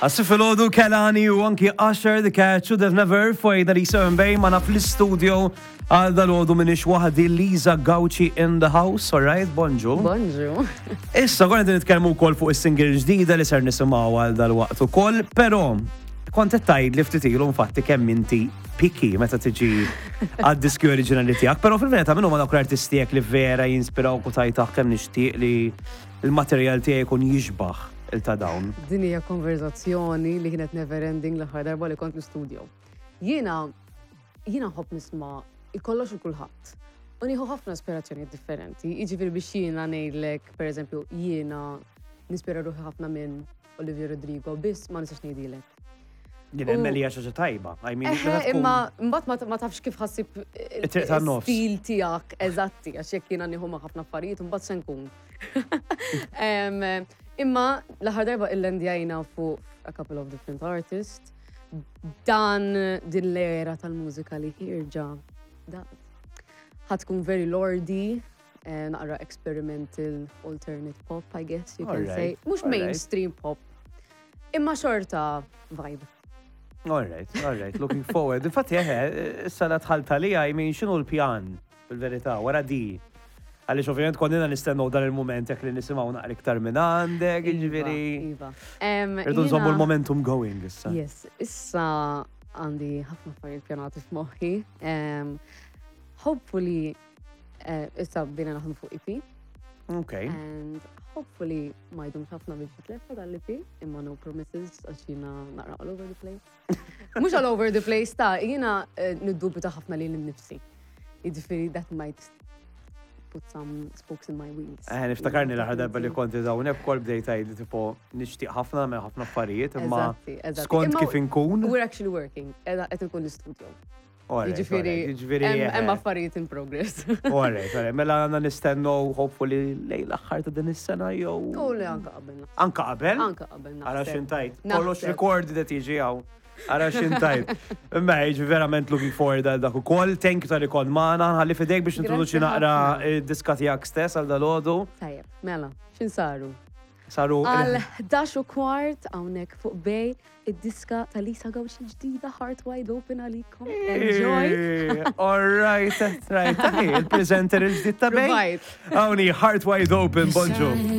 Għassi fil-ħodu Kelani u anki Usher, The Catch Should Have Never Fajda li Bej ma naf l-studio għal dal-ħodu minix wahdi Liza Gauci in the house, alright, bonġu. Bonġu. Issa, għonet nitkelmu kol fuq il-single ġdida li ser nisimaw għal dal-waqt u kol, pero kontet tajd li ftitilu mfatti kemm inti piki meta tiġi għad-diski oriġinali tijak, pero fil-veneta minnu ma dak l-artistijek li vera jinspiraw ku tajtaħ kemm nishtiq li il-materjal tijaj kun jiġbaħ il-ta' dawn. Din hija konverzazzjoni li kienet never ending l-aħħar darba li kont l-studio. Jiena ħobb nisma' il-kollox u kulħadd. U nieħu ħafna ispirazzjonijiet differenti. Jiġifieri biex jiena ngħidlek, pereżempju, jiena nispira ruħi ħafna minn Olivia Rodrigo, biss ma nistax ngħidilek. Jien hemm li ħaġa tajba. Imma mbagħad ma tafx kif ħassib il-stil tiegħek eżatti għax jekk jiena nieħu ma' ħafna affarijiet imbagħad se nkun. Imma l-aħħar darba il-lendjajna fuq a couple of different artists, dan din l-era tal-mużika li ħirġa, ħatkun very lordy, naqra experimental, alternate pop, I guess you can say. Mux mainstream pop, imma xorta vibe. All right, looking forward. Infatti, s-sala tħalta li għaj, xinu l-pjan, fil-verita, wara di. Għalix ovvijament konnina nistennu dan il-moment jek li nisimaw naqra iktar minn għandek, ġiviri. Iva. Irdu nżommu l-momentum going issa. Yes, issa għandi ħafna affarijiet pjanati f'moħħi. Hopefully, issa bdejna naħdmu fuq EP. Okay. And hopefully ma jdumx ħafna biex jitleffa dal-EP, imma no promises, għax jina naqra all over the place. Mux all over the place, ta' jina niddubita ħafna li l-nifsi. Jiġifieri that might put some spokes in my wheels. Niftakarni l-ħar darba li konti dawnek kol bdejta li tipo nixtieq ħafna me ħafna affarijiet, imma skont kif inkun. We're actually working, qed nkun l-istudio. Jiġifieri hemm affarijiet in progress. Alright, mela għandna nistennu hopefully lejn l-aħħar ta' din is-sena jew. Li anka qabel. Anka qabel? Anka qabel. Ara xintajt. Kollox recorded qed jiġi hawn. Ara xintajt. Imma jiġi verament looking forward għal dak ukoll. Thank you tal-ikon maħna, ħalli fidejk biex introduċi naqra id-diska tiegħek stess għal dal-għodu. Tajjeb, mela, x'in saru? Saru. Għal 11:15 hawnhekk fuq bej id-diska ta' Liza Gauci ġdida Heart Wide Open għalikom. Enjoy! All right, il-presenter il-ġdid ta' bej. Għawni Heart Wide Open, bonġu.